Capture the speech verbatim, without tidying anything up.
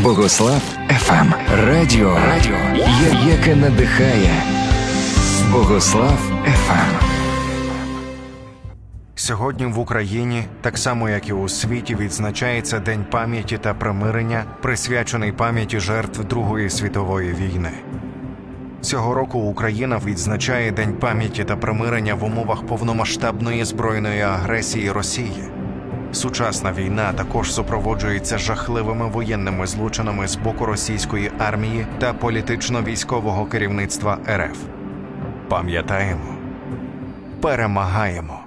Богослав еф ем. Радіо, радіо, яке надихає. Богослав еф ем. Сьогодні в Україні, так само як і у світі, відзначається День пам'яті та примирення, присвячений пам'яті жертв Другої світової війни. Цього року Україна відзначає День пам'яті та примирення в умовах повномасштабної збройної агресії Росії. Сучасна війна також супроводжується жахливими воєнними злочинами з боку російської армії та політично-військового керівництва ер еф. Пам'ятаємо, перемагаємо.